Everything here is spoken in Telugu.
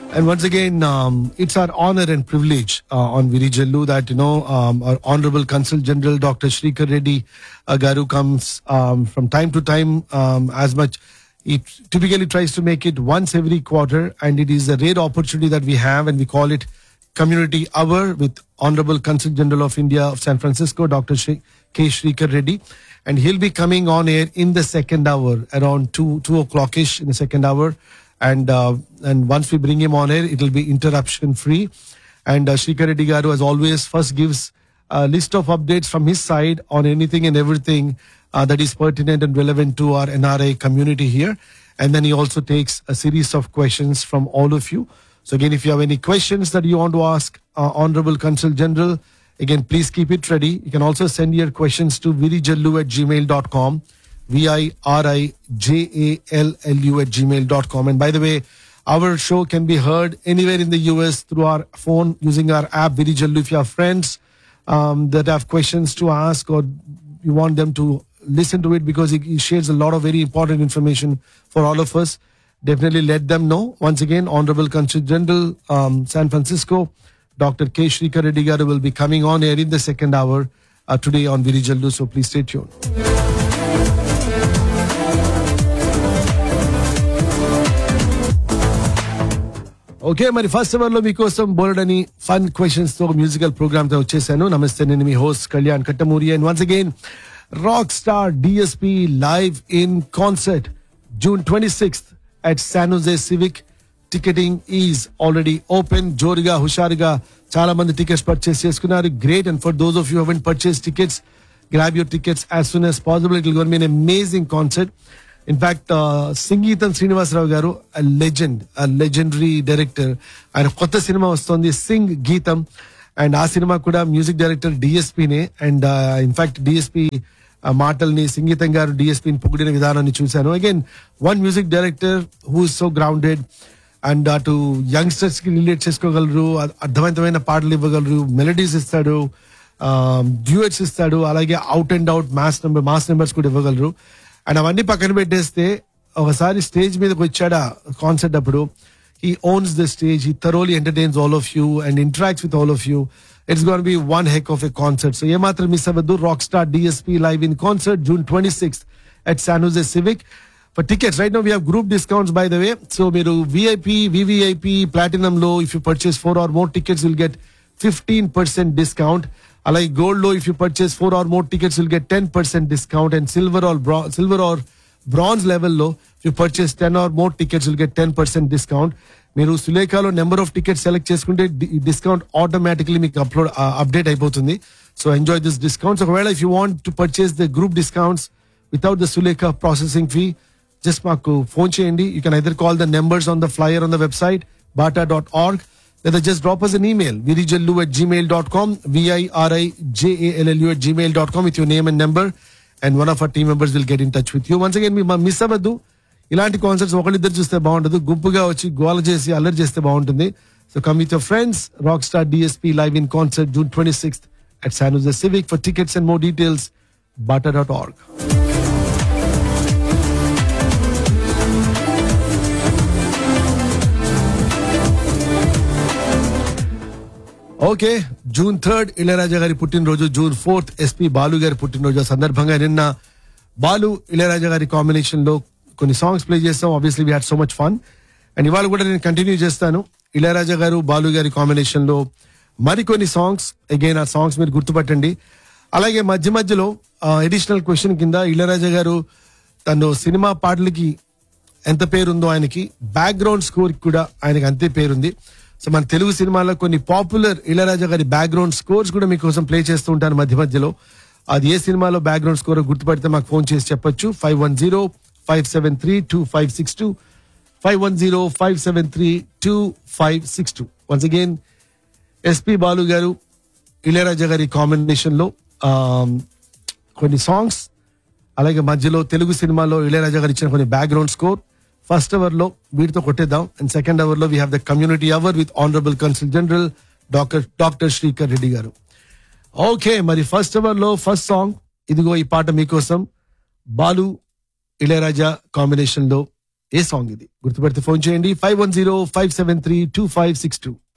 And once again, it's our honor and privilege on Virijallu that, our Honorable Consul General Dr. Shrikar Reddy Garu comes from time to time as much. He typically tries to make it once every quarter, and it is a rare opportunity that we have, and we call it Community Hour with Honorable Consul General of India of San Francisco, Dr. K. Shrikar Reddy. And he'll be coming on air in the second hour, around 2 o'clock-ish in the second hour. And once we bring him on air, it will be interruption free. And Shrikar Reddy Garu, as always, first gives a list of updates from his side on anything and everything that is pertinent and relevant to our NRI community here. And then he also takes a series of questions from all of you. So again, if you have any questions that you want to ask Honorable Consul General, again, please keep it ready. You can also send your questions to virijallu@gmail.com. virijallu@gmail.com. And by the way, our show can be heard anywhere in the US through our phone using our app Virijallu. If you have friends that have questions to ask, or you want them to listen to it because he shares a lot of very important information for all of us, definitely let them know. Once again, Honorable Consul General, San Francisco, Dr. K. Shrikar Reddy Garu will be coming on air in the second hour today on Virijallu. So please stay tuned. Okay, మరి ఫస్ట్ అవర్ లో మీకోసం బోర్డని ఫన్ క్వశ్చన్స్ తో మ్యూజికల్ ప్రోగ్రామ్ తో వచ్చేసాను. నమస్తే, నేను మీ host Kalyan Kattamuri. And once again, rock star DSP live in concert June 26th at San Jose Civic. Ticketing is already open. జోరుగా హుషారుగా చాలా మంది టికెట్స్ పర్చేస్ చేసుకున్నారు. Great. And for those of you haven't purchase tickets, grab your tickets as soon as possible. It will going to be an amazing concert. In fact, Sangeetam Srinivasarao garu, a legendary director. ఆయన కొత్త సినిమా వస్తుంది, సింగ్ గీతం. అండ్ ఆ సినిమా కూడా music director డిఎస్పీనే. And in fact DSP మాటల్ని, సంగీతం గారు డిఎస్పీని పొగిడిన విధానాన్ని చూశాను. Again, one music director who is so grounded and అటు యంగ్స్టర్స్ కి రిలేట్ చేసుకోగలరు, అర్థవంతమైన పాటలు ఇవ్వగలరు, మెలడీస్ ఇస్తాడు, డ్యూయట్స్ ఇస్తాడు, అలాగే out and out mass numbers కూడా ఇవ్వగలరు. అండ్ అవన్నీ పక్కన పెట్టేస్తే ఒకసారి స్టేజ్ మీదకి వచ్చాడా కాన్సర్ట్ అప్పుడు, he owns the stage, he thoroughly entertains all of you and interacts with all of you. It's going to be one heck of a concert. So ఏమాత్రం మిస్ అవ్వద్దు. Rockstar DSP live in concert June 26th at San Jose Civic. For tickets, right now we have group discounts, by the way. So మీరు VIP, VVIP, Platinum లో if you purchase 4 or more tickets, you'll get 15% discount. అలాగే గోల్డ్ లో if you purchase 4 or more tickets, you'll get 10% discount. And silver or bronze level లో if you purchase 10 or more tickets, you'll get 10% discount. మీరు సులేఖలో నెంబర్ ఆఫ్ టికెట్స్ సెలెక్ట్ చేసుకుంటే డిస్కౌంట్ ఆటోమేటిక్లీ మీకు అప్డేట్ అయిపోతుంది. So enjoy this discounts. ఒకవేళ if you want to purchase the group discounts without the Sulekha processing fee, just మాకు ఫోన్ చేయండి. You can either call the numbers on the flyer on the website bata.org, లేదా just drop us an email virijallu@gmail.com, virijallu@gmail.com with your name and number, and one of our team members will get in touch with you. Once again, me miss అవ్వద్దు. ఇలాంటి కాన్సర్ట్స్ ఒకళ్ళిద్దరు చూస్తే బాగుండదు, గుంపుగా వచ్చి గోల చేసి అల్లరి చేస్తే బాగుంటుంది. So come with your friends. Rock star DSP live in concert June 26th at San Jose Civic. For tickets and more details, bata.org. Okay, June 3rd Ilaiyaraaja గారి పుట్టినరోజు, June 4th ఎస్పీ బాలు గారి పుట్టినరోజు సందర్భంగా నిన్న బాలు ఇళయరాజా గారి కాంబినేషన్ లో కొన్ని సాంగ్స్ ప్లే చేస్తాం. Obviously we had so much fun. And ఇవాళ కూడా నేను కంటిన్యూ చేస్తాను ఇళయరాజా గారు బాలు గారి కాంబినేషన్ లో మరికొన్ని సాంగ్స్. అగైన్ ఆ సాంగ్స్ మీరు గుర్తుపట్టండి. అలాగే మధ్య మధ్యలో ఎడిషనల్ క్వశ్చన్ కింద ఇళయరాజా గారు తను సినిమా పాటలకి ఎంత పేరుందో ఆయనకి బ్యాక్గ్రౌండ్ స్కోర్ కూడా ఆయనకి అంతే పేరుంది. సో మన తెలుగు సినిమాలో కొన్ని పాపులర్ ఇళయరాజా గారి బ్యాక్గ్రౌండ్ స్కోర్స్ కూడా మీకోసం ప్లే చేస్తూ ఉంటాను మధ్య మధ్యలో. అది ఏ సినిమాలో బ్యాక్గ్రౌండ్ స్కోర్ గుర్తుపడితే మాకు ఫోన్ చేసి చెప్పొచ్చు. 510-573-2562, 510-573-2562. వన్స్ అగైన్, ఎస్పీ బాలు గారు ఇళయరాజా గారి కాంబినేషన్ లో కొన్ని సాంగ్స్, అలాగే మధ్యలో తెలుగు సినిమాలో ఇళయరాజా గారు ఇచ్చిన కొన్ని బ్యాక్గ్రౌండ్ స్కోర్. ఫస్ట్ అవర్ లో వీటితో కొట్టేద్దాం. అండ్ సెకండ్ అవర్ లో we have the community hour with honourable console general doctor Srikar Reddy గారు. ఓకే, మరి ఫస్ట్ అవర్ లో ఫస్ట్ సాంగ్ ఇదిగో, ఈ పాట మీకోసం. బాలు ఇళయరాజా కాంబినేషన్ లో ఏ సాంగ్ ఇది గుర్తుపెడితే ఫోన్ చేయండి 510-573-2562.